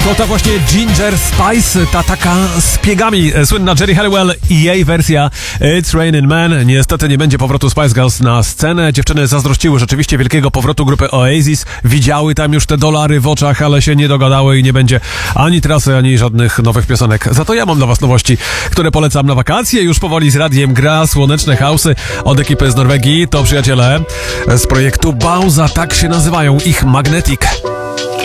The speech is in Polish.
To ta właśnie Ginger Spice, ta taka z piegami, słynna Geri Halliwell i jej wersja It's Raining Men. Niestety nie będzie powrotu Spice Girls na scenę. Dziewczyny zazdrościły rzeczywiście wielkiego powrotu grupy Oasis. Widziały tam już te dolary w oczach, ale się nie dogadały i nie będzie ani trasy, ani żadnych nowych piosenek. Za to ja mam dla was nowości, które polecam na wakacje. Już powoli z radiem gra Słoneczne House'y od ekipy z Norwegii. To przyjaciele z projektu Bauza, tak się nazywają, ich Magnetic.